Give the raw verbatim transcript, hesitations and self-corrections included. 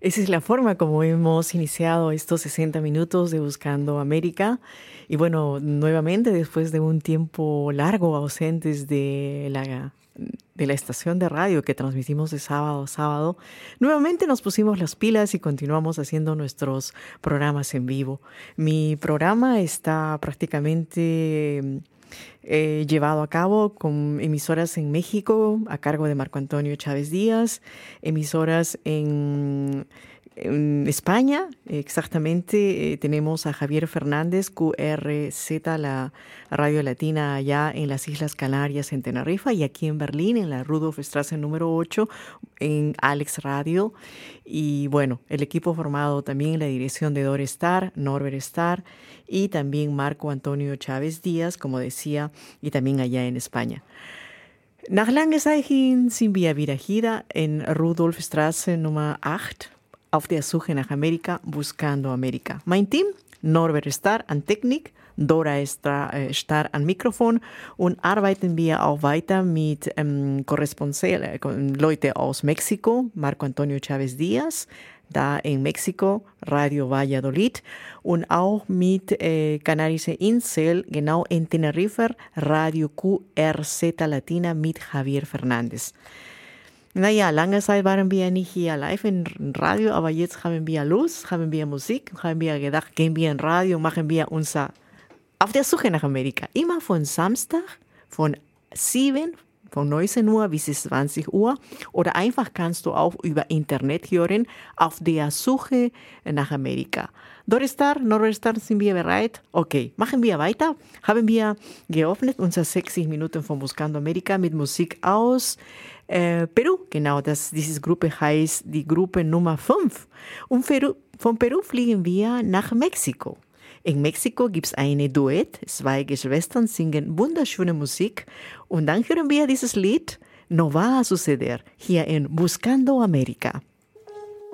Esa es la forma como hemos iniciado estos sesenta minutos de Buscando América. Y bueno, nuevamente después de un tiempo largo ausentes de la, de la estación de radio que transmitimos de sábado a sábado, nuevamente nos pusimos las pilas y continuamos haciendo nuestros programas en vivo. Mi programa está prácticamente eh, llevado a cabo con emisoras en México a cargo de Marco Antonio Chávez Díaz, emisoras en... En España, exactamente, eh, tenemos a Javier Fernández, Q R Z, la radio latina allá en las Islas Canarias, en Tenerife, y aquí en Berlín, en la Rudolfstraße número ocho, en Alex Radio. Y bueno, el equipo formado también en la dirección de Dore Star, Norbert Star, y también Marco Antonio Chávez Díaz, como decía, y también allá en España. Nach langer Zeit hin sind wir wieder hier en Rudolfstraße Nummer acht. Auf der Suche nach Amerika, Buscando Amerika. Mein Team, Norbert Star an Technik, Dora Star, äh, Star an Mikrofon und arbeiten wir auch weiter mit ähm, Korrespondenten, äh, Leute aus Mexiko, Marco Antonio Chávez Díaz, da en Mexiko, Radio Valladolid, und auch mit äh, Kanarische Insel, genau in Tenerife, Radio Q R Z Latina mit Javier Fernández. Naja, lange Zeit waren wir nicht hier live in Radio, aber jetzt haben wir Lust, haben wir Musik, haben wir gedacht, gehen wir in Radio, machen wir unser Auf der Suche nach Amerika. Immer von Samstag, von sieben, von neunzehn Uhr bis zwanzig Uhr. Oder einfach kannst du auch über Internet hören, Auf der Suche nach Amerika. Dore Star, Norbert Star, sind wir bereit? Okay, machen wir weiter. Haben wir geöffnet, unsere sechzig Minuten von Buscando Amerika mit Musik aus äh, Peru. Genau, das, diese Gruppe heißt die Gruppe Nummer fünf. Und Peru, von Peru fliegen wir nach Mexiko. In Mexiko gibt es eine Duett, zwei Geschwistern singen wunderschöne Musik. Und dann hören wir dieses Lied No va a suceder hier in Buscando Amerika.